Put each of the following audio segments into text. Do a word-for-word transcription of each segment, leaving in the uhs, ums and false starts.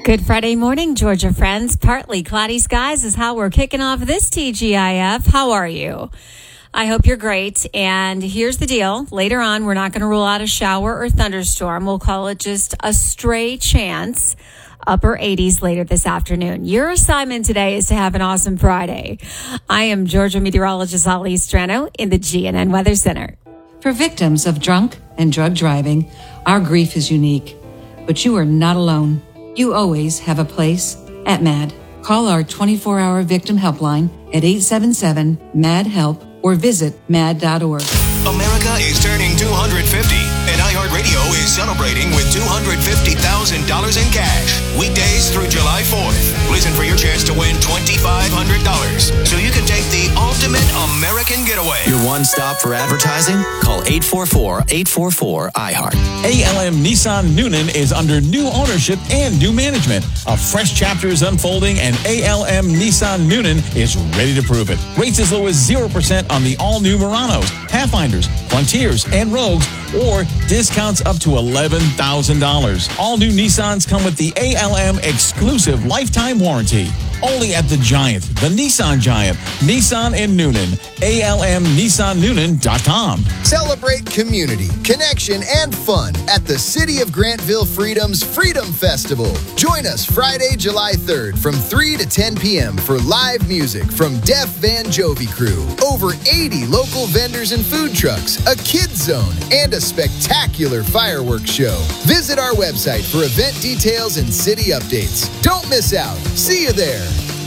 Good Friday morning, Georgia friends. Partly cloudy skies is how we're kicking off this T G I F. How are you? I hope you're great. And here's the deal. Later on, we're not going to rule out a shower or thunderstorm. We'll call it just a stray chance. Upper eighties later this afternoon. Your assignment today is to have an awesome Friday. I am Georgia meteorologist Ali Strano in the G N N Weather Center. For victims of drunk and drug driving, our grief is unique. But you are not alone. You always have a place at MAD. Call our twenty-four hour victim helpline at eight seven seven, M A D, HELP or visit mad dot org. America is turning two hundred fifty, and iHeartRadio is celebrating with two hundred fifty thousand dollars in cash. Weekdays through July fourth. Listen for your chance to win twenty-five hundred dollars so you can take the ultimate American getaway. Your one stop for advertising? Call eight four four, eight four four, I heart. A L M Nissan Noonan is under new ownership and new management. A fresh chapter is unfolding, and A L M Nissan Noonan is ready to prove it. Rates as low as zero percent on the all-new Muranos, Pathfinders, Frontiers, and Rogues, or discounts up to eleven thousand dollars. All new Nissans come with the A L M exclusive lifetime warranty. Only at the Giant, the Nissan Giant, Nissan in Noonan, A L M Nissan Noonan dot com. Celebrate community, connection, and fun at the City of Grantville Freedom's Freedom Festival. Join us Friday, July third from three to ten p.m. for live music from Def Van Jovi Crew, over eighty local vendors and food trucks, a kids zone, and a spectacular fireworks show. Visit our website for event details and city updates. Don't miss out. See you there.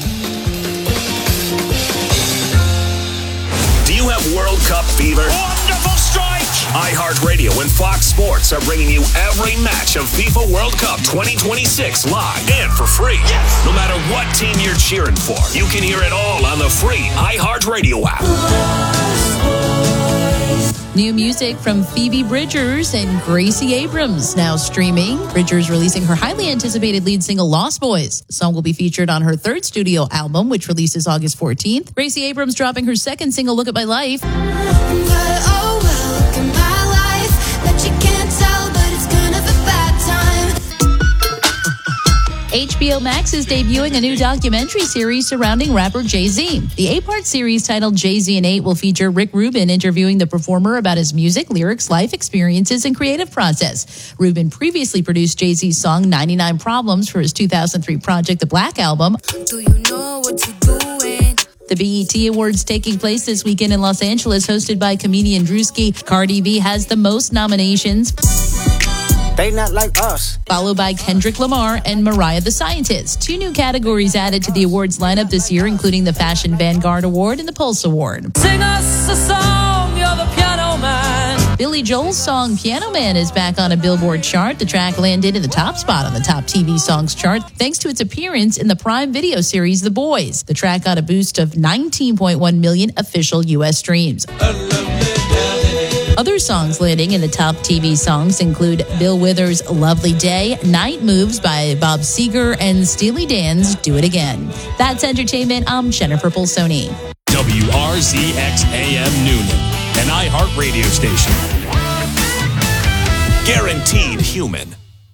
Do you have World Cup fever? Wonderful strike! iHeartRadio and Fox Sports are bringing you every match of FIFA World Cup twenty twenty-six live and for free. Yes! No matter what team you're cheering for, you can hear it all on the free iHeartRadio app. New music from Phoebe Bridgers and Gracie Abrams now streaming. Bridgers releasing her highly anticipated lead single, Lost Boys. The song will be featured on her third studio album, which releases August fourteenth. Gracie Abrams dropping her second single, Look at My Life. But, oh, well, look at my life. Bet you can't tell, but it's kind of a bad time. H B O Max is debuting a new documentary series surrounding rapper Jay-Z. The eight-part series titled Jay-Z and Eight will feature Rick Rubin interviewing the performer about his music, lyrics, life experiences, and creative process. Rubin previously produced Jay-Z's song ninety-nine Problems for his two thousand three project, The Black Album. Do you know what you're doing? The B E T Awards taking place this weekend in Los Angeles, hosted by comedian Drewski. Cardi B has the most nominations. They not like us. Followed by Kendrick Lamar and Mariah the Scientist. Two new categories added to the awards lineup this year, including the Fashion Vanguard Award and the Pulse Award. Sing us a song, you're the piano man. Billy Joel's song Piano Man is back on a Billboard chart. The track landed in the top spot on the top T V songs chart thanks to its appearance in the Prime Video series The Boys. The track got a boost of nineteen point one million official U S streams. Other songs landing in the top T V songs include Bill Withers' Lovely Day, Night Moves by Bob Seger, and Steely Dan's Do It Again. That's entertainment. I'm Jennifer Polsoni. W R Z X A M Noonan, an iHeart radio station. Guaranteed human.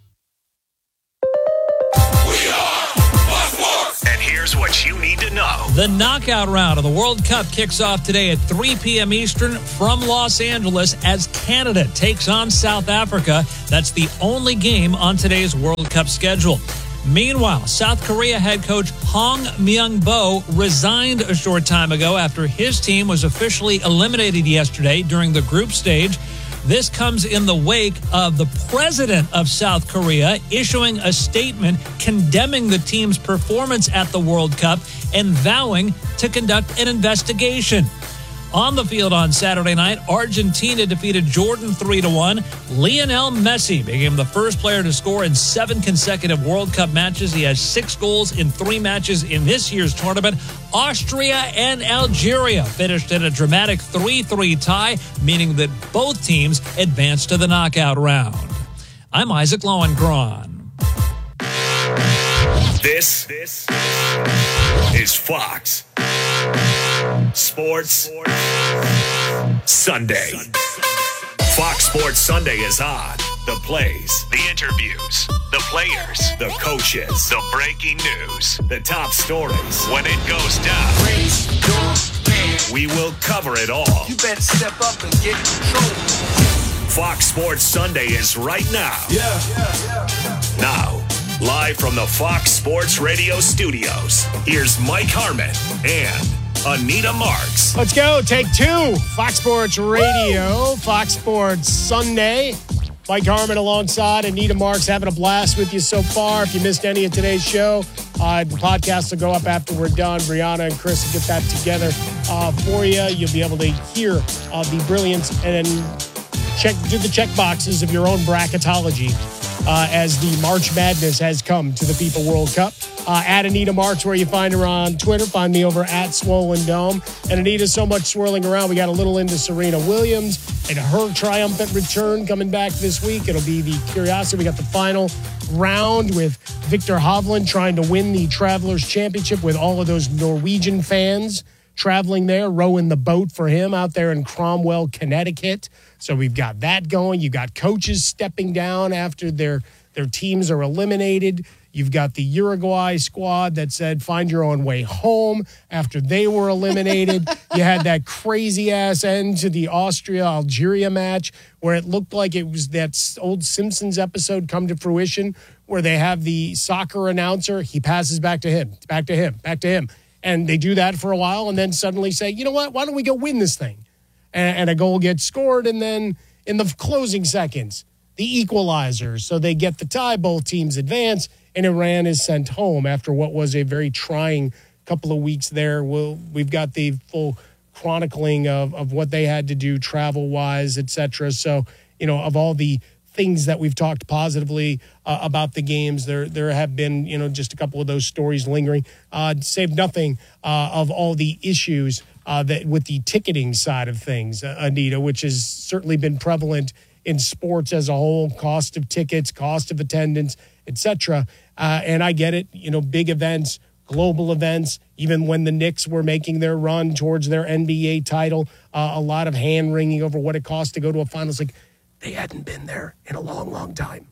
Here's what you need to know. The knockout round of the World Cup kicks off today at three p.m. Eastern from Los Angeles as Canada takes on South Africa. That's the only game on today's World Cup schedule. Meanwhile, South Korea head coach Hong Myung-bo resigned a short time ago after his team was officially eliminated yesterday during the group stage. This comes in the wake of the president of South Korea issuing a statement condemning the team's performance at the World Cup and vowing to conduct an investigation. On the field on Saturday night, Argentina defeated Jordan three to one. Lionel Messi became the first player to score in seven consecutive World Cup matches. He has six goals in three matches in this year's tournament. Austria and Algeria finished in a dramatic three three tie, meaning that both teams advanced to the knockout round. I'm Isaac Lowenkron. This, this is Fox Sports Sunday. Fox Sports Sunday is on. The plays, the interviews, the players, the coaches, the breaking news, the top stories. When it goes down, we will cover it all. You better step up and get control. Fox Sports Sunday is right now. Yeah. yeah, yeah, yeah. Now, live from the Fox Sports Radio studios, here's Mike Harmon and Anita Marks. Let's go. Take two. Fox Sports Radio, Woo! Fox Sports Sunday. Mike Harmon alongside Anita Marks, having a blast with you so far. If you missed any of today's show, uh, the podcast will go up after we're done. Brianna and Chris will get that together uh, for you. You'll be able to hear uh, the brilliance and check do the check boxes of your own bracketology uh, as the March Madness has come to the FIFA World Cup. Uh, at Anita Marks, where you find her on Twitter. Find me over at Swollen Dome. And Anita's so much swirling around. We got a little into Serena Williams and her triumphant return coming back this week. It'll be the curiosity. We got the final round with Victor Hovland trying to win the Travelers Championship with all of those Norwegian fans traveling there, rowing the boat for him out there in Cromwell, Connecticut. So we've got that going. You've got coaches stepping down after their, their teams are eliminated. You've got the Uruguay squad that said, find your own way home after they were eliminated. You had that crazy-ass end to the Austria-Algeria match where it looked like it was that old Simpsons episode come to fruition where they have the soccer announcer. He passes back to him, back to him, back to him. And they do that for a while and then suddenly say, you know what, why don't we go win this thing? And, and a goal gets scored, and then in the closing seconds, the equalizer. So they get the tie, both teams advance, and Iran is sent home after what was a very trying couple of weeks there. We'll, we've got the full chronicling of, of what they had to do travel-wise, et cetera. So, you know, of all the things that we've talked positively uh, about the games, there there have been, you know, just a couple of those stories lingering. Uh, save nothing uh, of all the issues uh, that with the ticketing side of things, uh, Anita, which has certainly been prevalent in sports as a whole, cost of tickets, cost of attendance, et cetera. Uh, and I get it, you know, big events, global events, even when the Knicks were making their run towards their N B A title, uh, a lot of hand-wringing over what it costs to go to a finals. Like, they hadn't been there in a long, long time.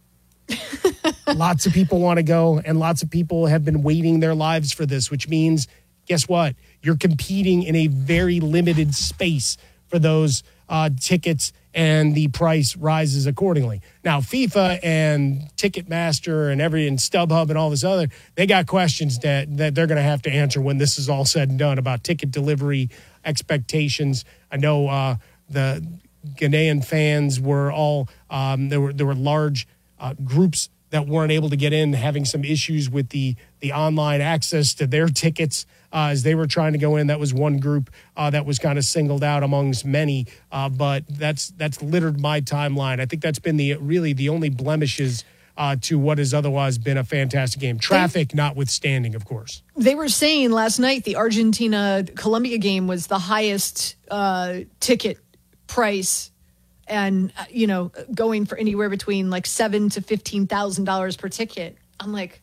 Lots of people want to go, and lots of people have been waiting their lives for this, which means, guess what? You're competing in a very limited space for those uh, tickets, and the price rises accordingly. Now, FIFA and Ticketmaster and every and StubHub and all this other, they got questions that, that they're going to have to answer when this is all said and done about ticket delivery expectations. I know uh, the Ghanaian fans were all um, there were there were large uh, groups that weren't able to get in, having some issues with the the online access to their tickets uh, as they were trying to go in. That was one group uh, that was kind of singled out amongst many. Uh, but that's that's littered my timeline. I think that's been the really the only blemishes uh, to what has otherwise been a fantastic game. Traffic notwithstanding, of course. They were saying last night the Argentina-Colombia game was the highest uh, ticket price, and uh, you know, going for anywhere between like seven to fifteen thousand dollars per ticket. I'm like,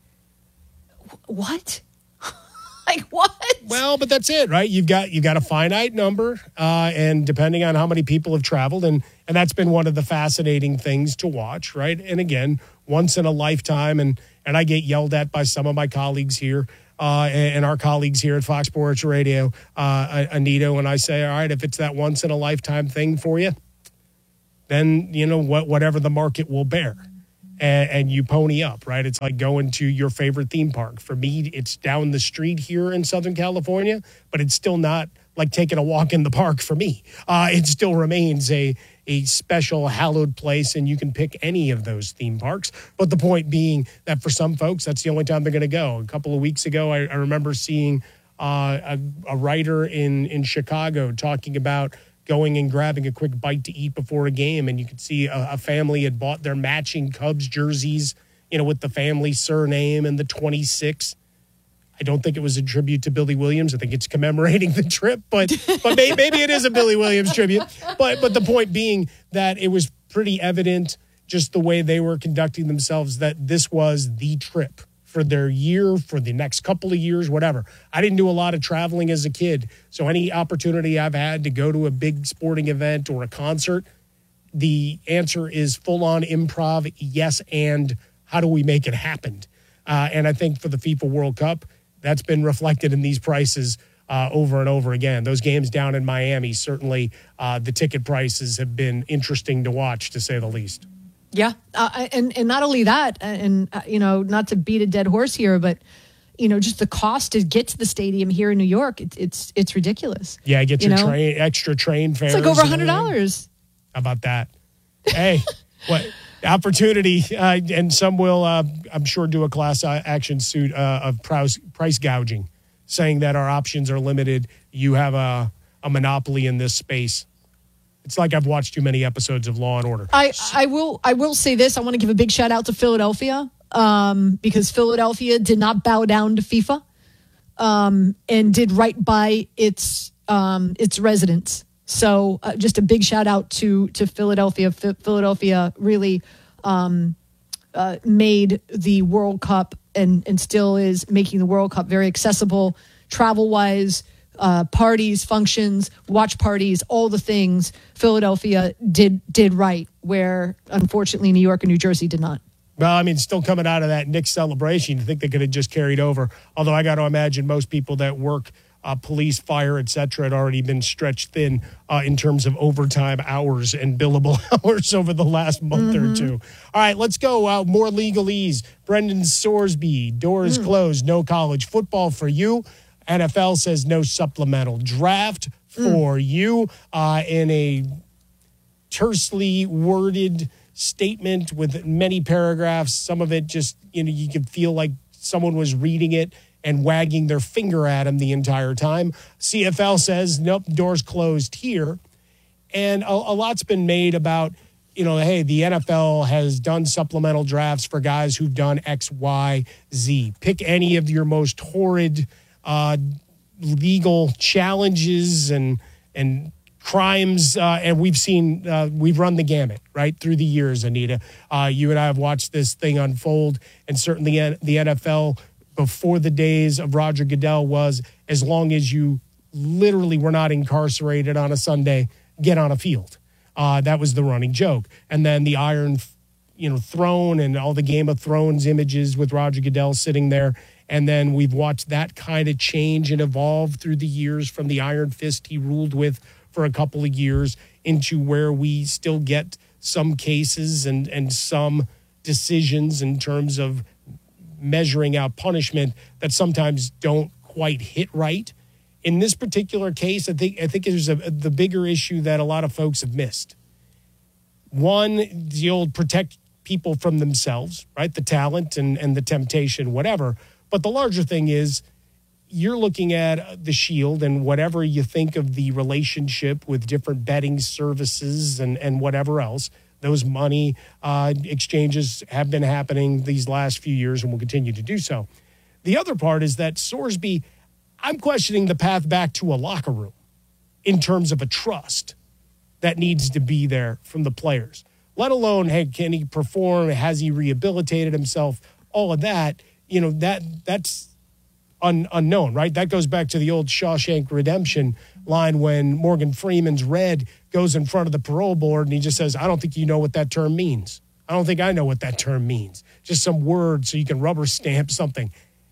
what? Like what? Well, but that's it, right? You've got you got a finite number, uh, and depending on how many people have traveled, and and that's been one of the fascinating things to watch, right? And again, once in a lifetime, and and I get yelled at by some of my colleagues here. Uh, and, and our colleagues here at Fox Sports Radio, uh, Anita, when I say, all right, if it's that once in a lifetime thing for you, then, you know, what, whatever the market will bear, and, and you pony up, right? It's like going to your favorite theme park. For me, it's down the street here in Southern California, but it's still not like taking a walk in the park for me. Uh, it still remains a, a special hallowed place, and you can pick any of those theme parks. But the point being that for some folks, that's the only time they're going to go. A couple of weeks ago, I, I remember seeing uh, a, a writer in, in Chicago talking about going and grabbing a quick bite to eat before a game, and you could see a, a family had bought their matching Cubs jerseys, you know, with the family surname and the twenty-six. I don't think it was a tribute to Billy Williams. I think it's commemorating the trip, but but maybe, maybe it is a Billy Williams tribute. But but the point being that it was pretty evident just the way they were conducting themselves that this was the trip for their year, for the next couple of years, whatever. I didn't do a lot of traveling as a kid, so any opportunity I've had to go to a big sporting event or a concert, the answer is full-on improv, yes, and how do we make it happen? Uh, and I think for the FIFA World Cup, that's been reflected in these prices uh, over and over again. Those games down in Miami, certainly uh, the ticket prices have been interesting to watch, to say the least. Yeah, uh, and and not only that, and uh, you know, not to beat a dead horse here, but you know, just the cost to get to the stadium here in New York, it, it's it's ridiculous. Yeah, get you your know? train, extra train fares. It's like over a hundred dollars. How about that? Hey, what opportunity? Uh, and some will, uh, I'm sure, do a class action suit uh, of price price gouging, saying that our options are limited. You have a a monopoly in this space. It's like I've watched too many episodes of Law and Order. I, I will I will say this. I want to give a big shout out to Philadelphia um, because Philadelphia did not bow down to FIFA um, and did right by its um, its residents. So uh, just a big shout out to to Philadelphia. F- Philadelphia really um, uh, made the World Cup and and still is making the World Cup very accessible travel wise. Uh, parties, functions, watch parties, all the things Philadelphia did did right, where unfortunately New York and New Jersey did not. Well, I mean, still coming out of that Knicks celebration, you think they could have just carried over. Although I got to imagine most people that work, uh, police, fire, et cetera, had already been stretched thin uh, in terms of overtime hours and billable hours over the last month mm-hmm. or two. All right, let's go. Uh, more legalese. Brendan Sorsby, doors mm. closed, no college football for you. N F L says no supplemental draft for mm. you uh, in a tersely worded statement with many paragraphs. Some of it just, you know, you can feel like someone was reading it and wagging their finger at him the entire time. C F L says, nope, doors closed here. And a, a lot's been made about, you know, hey, the N F L has done supplemental drafts for guys who've done X, Y, Z. Pick any of your most horrid Uh, legal challenges and and crimes, uh, and we've seen uh, we've run the gamut right through the years. Anita, uh, you and I have watched this thing unfold, and certainly the N F L before the days of Roger Goodell was as long as you literally were not incarcerated on a Sunday, get on a field. Uh, that was the running joke, and then the Iron, you know, Throne and all the Game of Thrones images with Roger Goodell sitting there. And then we've watched that kind of change and evolve through the years from the iron fist he ruled with for a couple of years into where we still get some cases and, and some decisions in terms of measuring out punishment that sometimes don't quite hit right. In this particular case, I think I think there's a, the bigger issue that a lot of folks have missed. One, the old protect people from themselves, right? The talent and, and the temptation, whatever. But the larger thing is you're looking at the Shield and whatever you think of the relationship with different betting services and, and whatever else. Those money uh, exchanges have been happening these last few years and will continue to do so. The other part is that Sorsby, I'm questioning the path back to a locker room in terms of a trust that needs to be there from the players, let alone, hey, can he perform? Has he rehabilitated himself? All of that. You know, that that's un, unknown, right? That goes back to the old Shawshank Redemption line when Morgan Freeman's Red goes in front of the parole board and he just says, I don't think you know what that term means. I don't think I know what that term means. Just some word so you can rubber stamp something.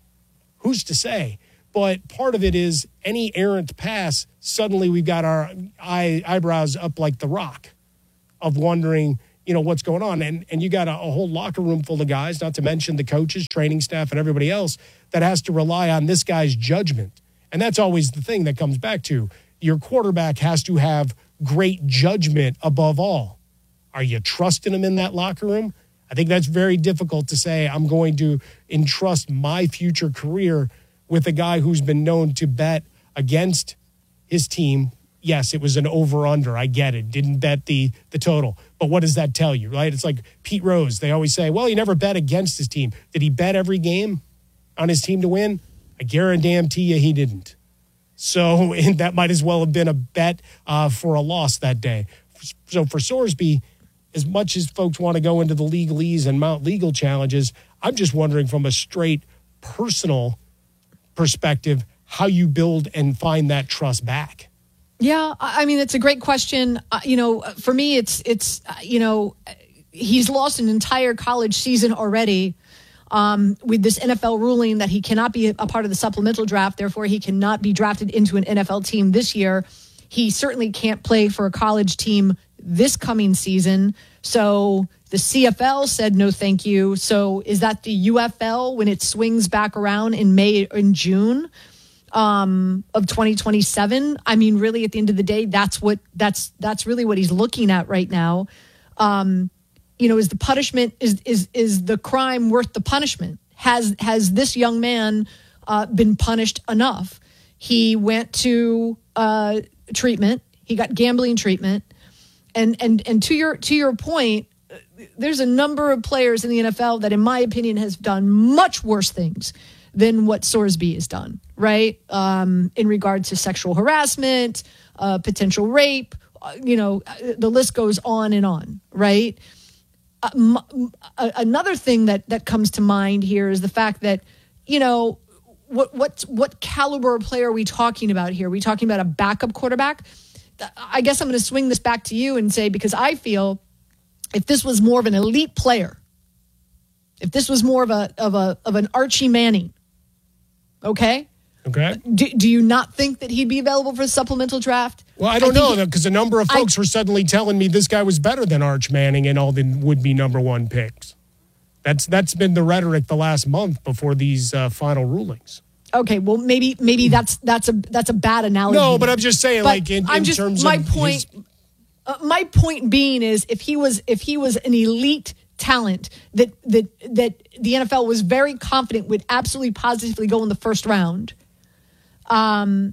Who's to say? But part of it is any errant pass, suddenly we've got our eye, eyebrows up like the Rock of wondering, you know, what's going on. And and you got a, a whole locker room full of guys, not to mention the coaches, training staff, and everybody else that has to rely on this guy's judgment. And that's always the thing that comes back to your quarterback has to have great judgment above all. Are you trusting him in that locker room? I think that's very difficult to say, I'm going to entrust my future career with a guy who's been known to bet against his team. Yes, it was an over-under. I get it. Didn't bet the the total. But what does that tell you, right? It's like Pete Rose. They always say, well, he never bet against his team. Did he bet every game on his team to win? I guarantee you he didn't. So and that might as well have been a bet uh, for a loss that day. So for Sorsby, as much as folks want to go into the legalese and mount legal challenges, I'm just wondering from a straight personal perspective how you build and find that trust back. Yeah, I mean, it's a great question. Uh, you know, for me, it's, it's uh, you know, he's lost an entire college season already um, with this N F L ruling that he cannot be a part of the supplemental draft. Therefore, he cannot be drafted into an N F L team this year. He certainly can't play for a college team this coming season. So the C F L said no thank you. So is that the U F L when it swings back around in May or in June um, of twenty twenty-seven? I mean, really, at the end of the day, that's what that's that's really what he's looking at right now. Um, you know, is the punishment is is is the crime worth the punishment? Has has this young man uh, been punished enough? He went to uh, treatment. He got gambling treatment, and and and to your to your point, there's a number of players in the N F L that, in my opinion, has done much worse things than what Sorsby has done. Right, um, in regard to sexual harassment, uh, potential rape. Uh, you know, the list goes on and on. Right. Uh, m- uh, another thing that that comes to mind here is the fact that, you know, what what what caliber of player are we talking about here? Are we talking about a backup quarterback? I guess I'm going to swing this back to you and say, because I feel if this was more of an elite player, if this was more of a of a of an Archie Manning, okay, okay, do, do you not think that he'd be available for the supplemental draft? Well, I don't I know, because a number of folks I, were suddenly telling me this guy was better than Arch Manning and all the would-be number one picks. That's that's been the rhetoric the last month before these uh, final rulings. Okay, well, maybe maybe that's that's a that's a bad analogy. No, but I'm just saying, but like in, in just, terms my of point. his... Uh, my point being is, if he was if he was an elite talent that that that the N F L was very confident would absolutely positively go in the first round, um,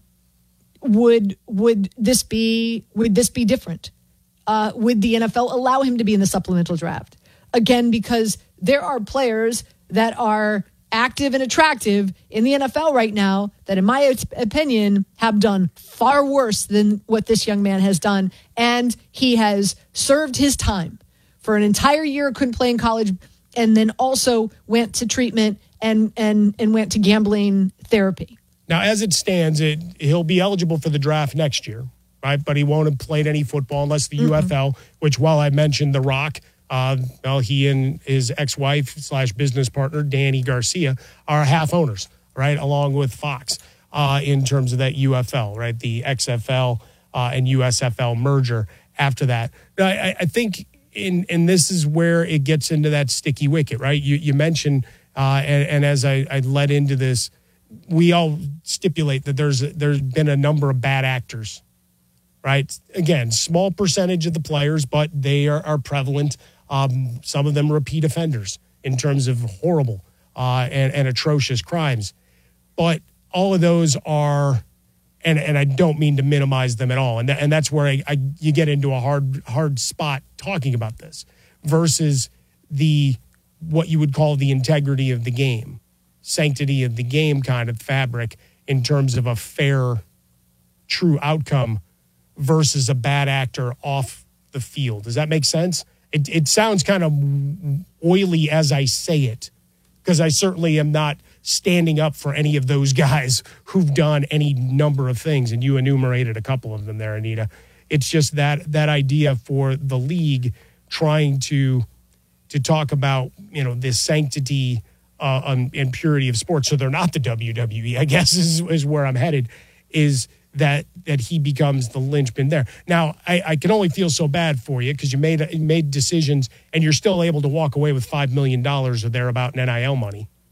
would would this be would this be different? Uh, would the N F L allow him to be in the supplemental draft again? Because there are players that are active and attractive in the N F L right now that, in my opinion, have done far worse than what this young man has done. And he has served his time for an entire year, couldn't play in college, and then also went to treatment and and and went to gambling therapy. Now, as it stands, it he'll be eligible for the draft next year, right? But he won't have played any football unless the mm-hmm. U F L, which, while I mentioned The Rock, Uh, well, he and his ex-wife slash business partner, Danny Garcia, are half owners, right, along with Fox uh, in terms of that U F L, right, the X F L uh, and U S F L merger after that. I, I think, in, and this is where it gets into that sticky wicket, right? You, you mentioned, uh, and, and as I, I led into this, we all stipulate that there's there's been a number of bad actors, right? Again, small percentage of the players, but they are, are prevalent. Um, some of them repeat offenders in terms of horrible uh, and, and atrocious crimes. But all of those are, and, and I don't mean to minimize them at all. And, th- and that's where I, I, you get into a hard hard spot talking about this versus the what you would call the integrity of the game, sanctity of the game kind of fabric in terms of a fair, true outcome versus a bad actor off the field. Does that make sense? It, it sounds kind of oily as I say it, because I certainly am not standing up for any of those guys who've done any number of things, and you enumerated a couple of them there, Anita. It's just that that idea for the league trying to to talk about, you know, this sanctity uh, and purity of sports, so they're not the W W E, I guess is, is where I'm headed, is that that he becomes the linchpin there. Now, I, I can only feel so bad for you because you made you made decisions and you're still able to walk away with five million dollars or thereabout in N I L money,